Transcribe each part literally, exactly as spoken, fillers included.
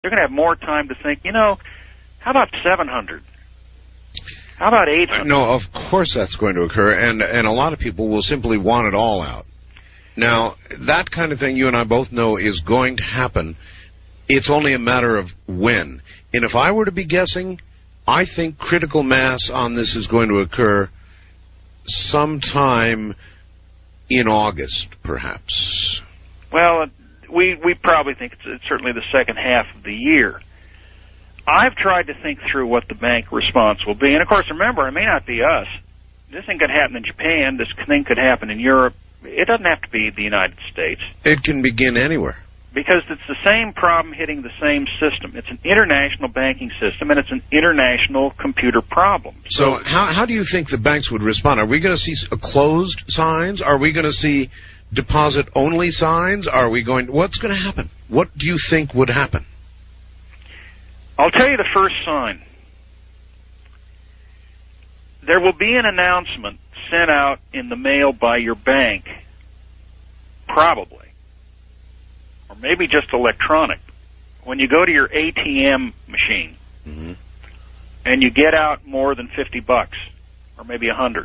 They're going to have more time to think, you know, how about seven hundred? How about eight hundred? No, of course that's going to occur, and, and a lot of people will simply want it all out. Now, that kind of thing you and I both know is going to happen. It's only a matter of when. And if I were to be guessing, I think critical mass on this is going to occur sometime in August, perhaps. Well, we we probably think it's, it's certainly the second half of the year. I've tried to think through what the bank response will be. And, of course, remember, it may not be us. This thing could happen in Japan. This thing could happen in Europe. It doesn't have to be the United States. It can begin anywhere. Because it's the same problem hitting the same system. It's an international banking system, and it's an international computer problem. So how how do you think the banks would respond? Are we going to see closed signs? Are we going to see deposit-only signs? Are we going? What's going to happen? What do you think would happen? I'll tell you the first sign. There will be an announcement sent out in the mail by your bank, probably, or maybe just electronic, when you go to your A T M machine mm-hmm. and you get out more than fifty bucks, or maybe a hundred,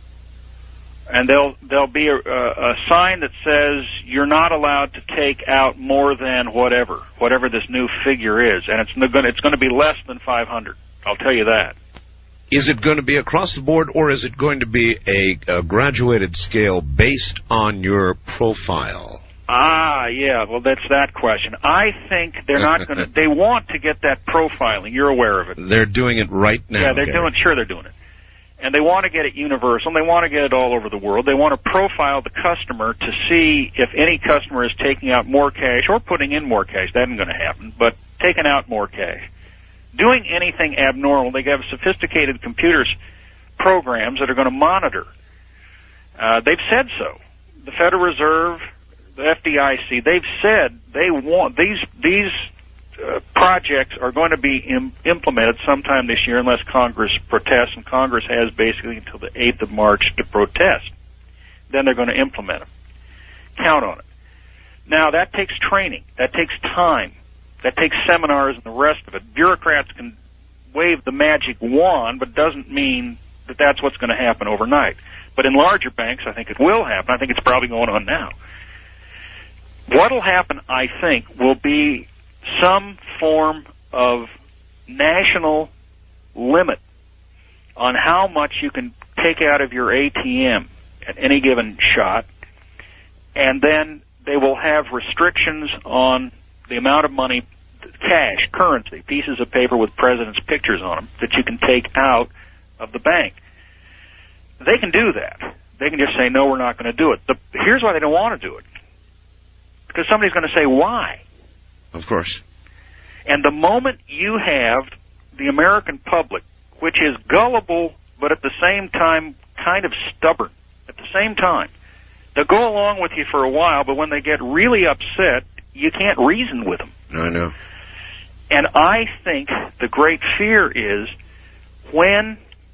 and there'll there'll be a, a, a sign that says you're not allowed to take out more than whatever, whatever this new figure is, and it's going it's going to be less than five hundred. I'll tell you that. Is it going to be across the board, or is it going to be a, a graduated scale based on your profile? Ah, yeah, well, that's that question. I think they're not going to, they want to get that profiling. You're aware of it. They're doing it right now. Yeah, they're Gary. doing, sure they're doing it. And they want to get it universal, and they want to get it all over the world. They want to profile the customer to see if any customer is taking out more cash or putting in more cash. That isn't going to happen, but taking out more cash. Doing anything abnormal, they have sophisticated computers programs that are going to monitor. Uh, they've said so. The Federal Reserve, the F D I C, they've said they want these these uh, projects are going to be im- implemented sometime this year unless Congress protests, and Congress has basically until the eighth of March to protest. Then they're going to implement them. Count on it. Now, that takes training. That takes time. That takes seminars and the rest of it. Bureaucrats can wave the magic wand, but doesn't mean that that's what's going to happen overnight. But in larger banks, I think it will happen. I think it's probably going on now. What will happen, I think, will be some form of national limit on how much you can take out of your A T M at any given shot, and then they will have restrictions on the amount of money, cash, currency, pieces of paper with presidents' pictures on them that you can take out of the bank. They can do that. They can just say, no, we're not going to do it. The, here's why they don't want to do it. Because somebody's going to say, why? Of course. And the moment you have the American public, which is gullible, but at the same time kind of stubborn, at the same time, they'll go along with you for a while, but when they get really upset, you can't reason with them. I know. And I think the great fear is when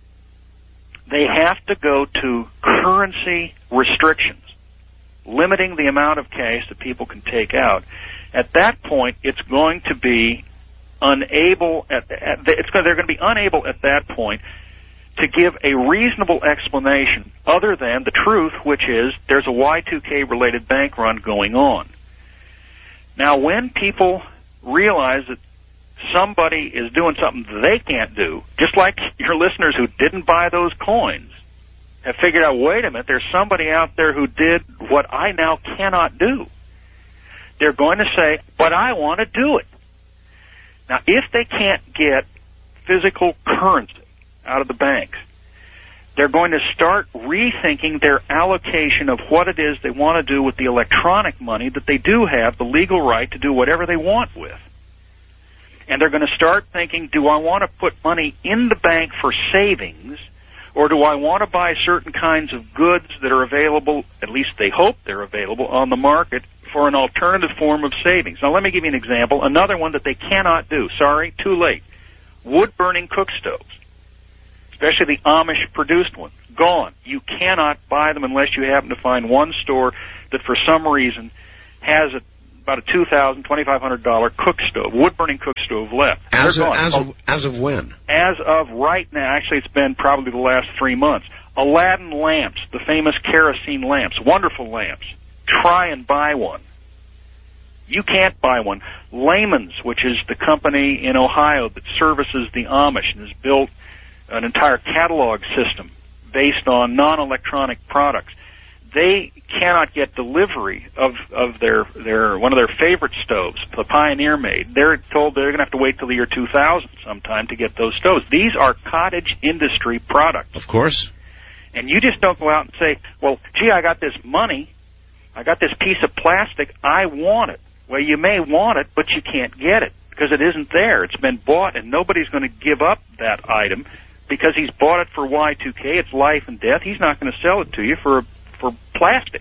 they have to go to currency restrictions, limiting the amount of cash that people can take out. At that point, it's going to be unable, at, at, it's going, they're going to be unable at that point to give a reasonable explanation other than the truth, which is there's a Y two K related bank run going on. Now, when people realize that somebody is doing something they can't do, just like your listeners who didn't buy those coins have figured out, wait a minute, there's somebody out there who did what I now cannot do. They're going to say, but I want to do it. Now, if they can't get physical currency out of the banks, they're going to start rethinking their allocation of what it is they want to do with the electronic money that they do have the legal right to do whatever they want with. And they're going to start thinking, do I want to put money in the bank for savings, or do I want to buy certain kinds of goods that are available, at least they hope they're available, on the market for an alternative form of savings? Now, let me give you an example. Another one that they cannot do. Sorry, too late. Wood-burning cook stoves. Especially the Amish-produced ones. Gone. You cannot buy them unless you happen to find one store that for some reason has a, about a two thousand dollars, twenty-five hundred dollars cook stove, wood-burning cook stove left. As of, as, of, as of when? As of right now. Actually, it's been probably the last three months. Aladdin lamps, the famous kerosene lamps, wonderful lamps. Try and buy one. You can't buy one. Layman's, which is the company in Ohio that services the Amish and has built an entire catalog system based on non-electronic products, they cannot get delivery of, of their, their one of their favorite stoves, the Pioneer Made. They're told they're going to have to wait till the year two thousand sometime to get those stoves. These are cottage industry products. Of course. And you just don't go out and say, well, gee, I got this money, I got this piece of plastic, I want it. Well, you may want it, but you can't get it because it isn't there. It's been bought, and nobody's going to give up that item because he's bought it for Y two K. It's life and death. He's not going to sell it to you for for plastic.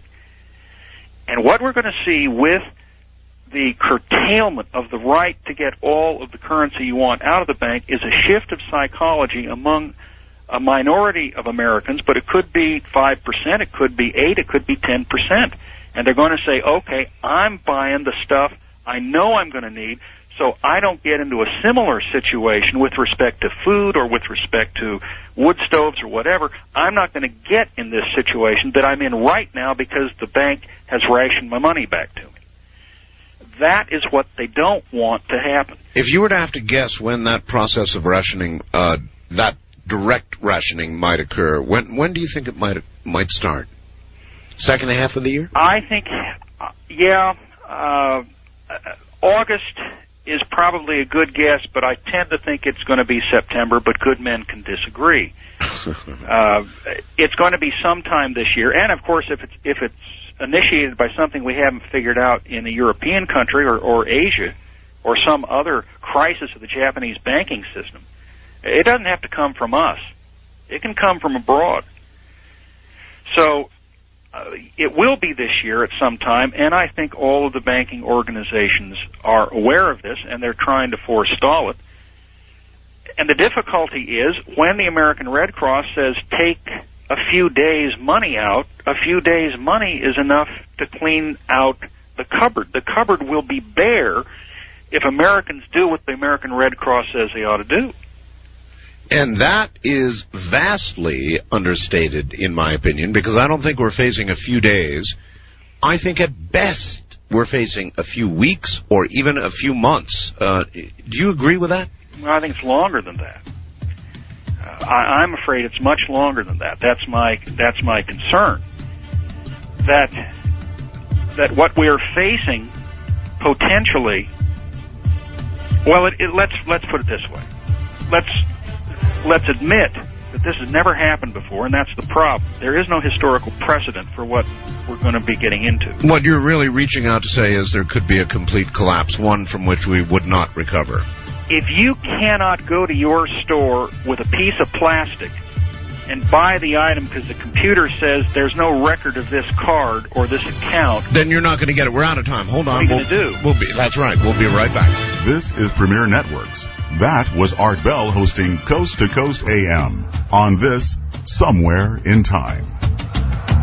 And what we're going to see with the curtailment of the right to get all of the currency you want out of the bank is a shift of psychology among a minority of Americans, but it could be five percent, it could be eight, it could be ten percent. And they're going to say, okay, I'm buying the stuff I know I'm going to need, so I don't get into a similar situation with respect to food or with respect to wood stoves or whatever. I'm not going to get in this situation that I'm in right now because the bank has rationed my money back to me. That is what they don't want to happen. If you were to have to guess when that process of rationing, uh, that direct rationing might occur, when when do you think it might might start? Second half of the year? I think, uh, yeah, uh, August is probably a good guess, but I tend to think it's going to be September, but good men can disagree. uh, it's going to be sometime this year, and of course, if it's, if it's initiated by something we haven't figured out in a European country or, or Asia or some other crisis of the Japanese banking system, it doesn't have to come from us. It can come from abroad. So uh, it will be this year at some time, and I think all of the banking organizations are aware of this, and they're trying to forestall it. And the difficulty is when the American Red Cross says take a few days' money out, a few days' money is enough to clean out the cupboard. The cupboard will be bare if Americans do what the American Red Cross says they ought to do. And that is vastly understated, in my opinion, because I don't think we're facing a few days. I think at best we're facing a few weeks or even a few months. Uh, do you agree with that? Well, I think it's longer than that. Uh, I, I'm afraid it's much longer than that. That's my that's my concern. That that what we're facing potentially. Well, it, it, let's let's put it this way. Let's let's admit that this has never happened before, and that's the problem. There is no historical precedent for what we're going to be getting into. What you're really reaching out to say is there could be a complete collapse, one from which we would not recover. If you cannot go to your store with a piece of plastic and buy the item because the computer says there's no record of this card or this account, then you're not going to get it. We're out of time. Hold on. What are you we'll, going to do? We'll be, that's right. We'll be right back. This is Premier Networks. That was Art Bell hosting Coast to Coast A M on this Somewhere in Time.